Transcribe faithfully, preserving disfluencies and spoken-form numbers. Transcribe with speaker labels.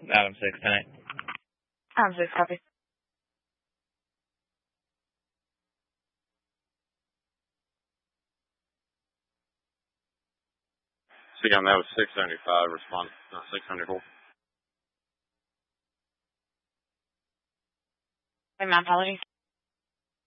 Speaker 1: Adam six, ten eight.
Speaker 2: Adam six, copy.
Speaker 3: See, on that was six seventy-five, respond uh, six seventy-four.
Speaker 2: My apologies.